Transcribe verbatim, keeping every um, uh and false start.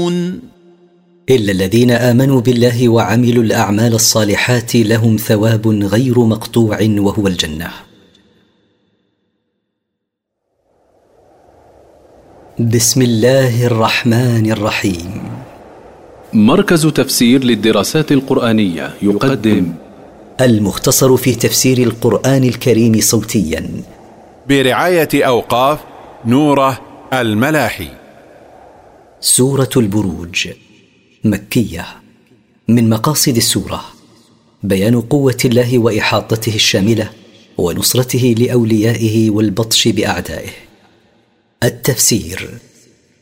يعلمون إلا الذين آمنوا بالله وعملوا الأعمال الصالحات لهم ثواب غير مقطوع وهو الجنة. بسم الله الرحمن الرحيم. مركز تفسير للدراسات القرآنية يقدم المختصر في تفسير القرآن الكريم صوتيا برعاية أوقاف نوره الملاحي. سورة البروج مكية. من مقاصد السورة بيان قوة الله وإحاطته الشاملة ونصرته لأوليائه والبطش بأعدائه. التفسير.